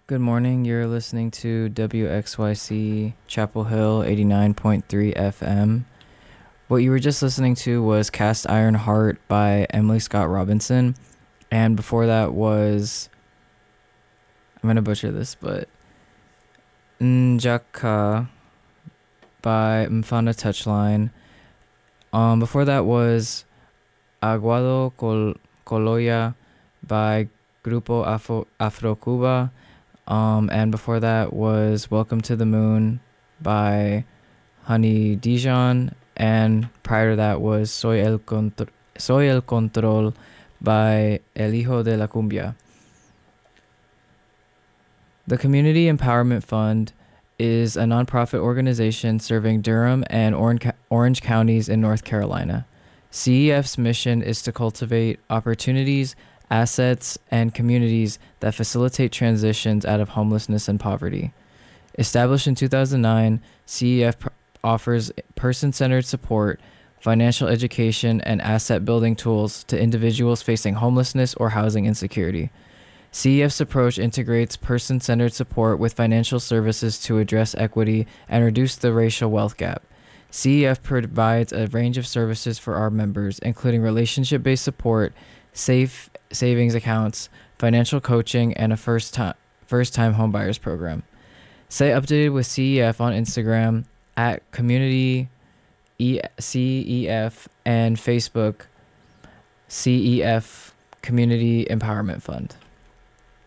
Good morning. You're listening to WXYC Chapel Hill 89.3 FM. What you were just listening to was Cast Iron Heart by Emily Scott Robinson. And before that was, I'm going to butcher this, but Njaka by Mfana Touchline. Before that was Coloya by Grupo Afro Cuba. And before that was Welcome to the Moon by Honey Dijon. And prior to that was Soy el Control by El Hijo de la Cumbia. The Community Empowerment Fund is a nonprofit organization serving Durham and Orange counties in North Carolina. CEF's mission is to cultivate opportunities, assets, and communities that facilitate transitions out of homelessness and poverty. Established in 2009, CEF offers person-centered support, financial education, and asset-building tools to individuals facing homelessness or housing insecurity. CEF's approach integrates person-centered support with financial services to address equity and reduce the racial wealth gap. CEF provides a range of services for our members, including relationship-based support, safe savings accounts, financial coaching, and a first-time homebuyers program. Stay updated with CEF on Instagram at Community CEF and Facebook CEF Community Empowerment Fund.